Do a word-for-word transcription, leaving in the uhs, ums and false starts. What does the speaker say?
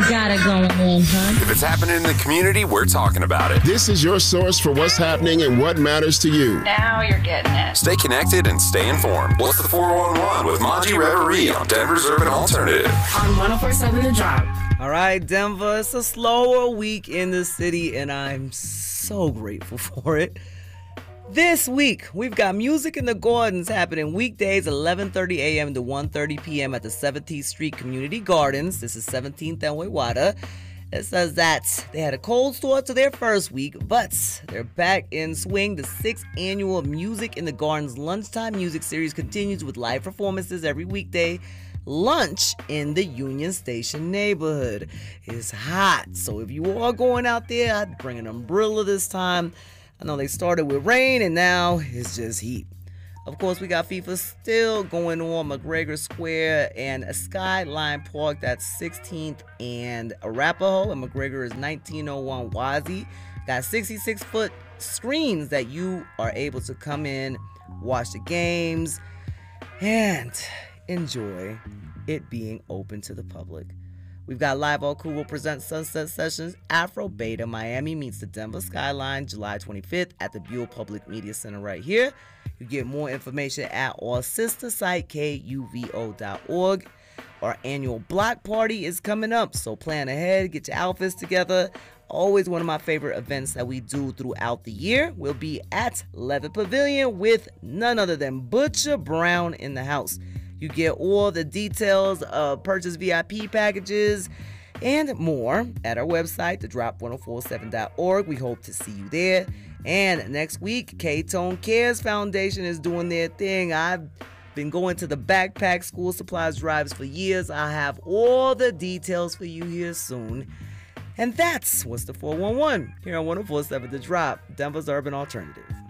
got it going on, huh? If it's happening in the community, we're talking about it. This is your source for what's happening and what matters to you. Now you're getting it. Stay connected and stay informed. What's the four one one with Monty Reverie on Denver's Urban Alternative? On one oh four point seven The Drop. All right, Denver, it's a slower week in the city, and I'm so grateful for it. This week, we've got Music in the Gardens happening weekdays eleven thirty a.m. to one thirty p.m. at the seventeenth Street Community Gardens. This is seventeenth and Wayzata. It says that they had a cold start to their first week, but they're back in swing. The sixth annual Music in the Gardens Lunchtime Music Series continues with live performances every weekday. Lunch in the Union Station neighborhood is hot, so if you are going out there, I'd bring an umbrella this time. I know they started with rain and now it's just heat. Of course, we got FIFA still going on McGregor Square and Skyline Park. That's sixteenth and Arapahoe, and McGregor is nineteen oh one Wazi. Got sixty-six foot screens that you are able to come in, watch the games, and enjoy it being open to the public. We've got Live All Cool will present Sunset Sessions Afro Beta Miami meets the Denver Skyline July twenty-fifth at the Buell Public Media Center right here. You get more information at our sister site, K U V O dot org. Our annual block party is coming up, so plan ahead, get your outfits together. Always one of my favorite events that we do throughout the year. We'll be at Levitt Pavilion with none other than Butcher Brown in the house. You get all the details of purchase V I P packages and more at our website, the drop ten forty-seven dot org. We hope to see you there. And next week, K-Tone Cares Foundation is doing their thing. I've been going to the backpack school supplies drives for years. I have all the details for you here soon. And that's What's the four one one here on ten forty-seven The Drop, Denver's Urban Alternative.